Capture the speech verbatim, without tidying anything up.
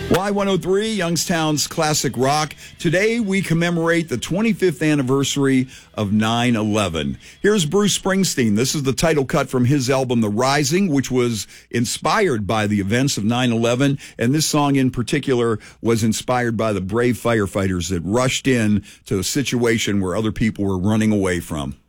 Y one oh three, Youngstown's classic rock. Today we commemorate the twenty-fifth anniversary of nine eleven. Here's Bruce Springsteen. This is the title cut from his album, The Rising, which was inspired by the events of nine eleven. And this song in particular was inspired by the brave firefighters that rushed in to a situation where other people were running away from.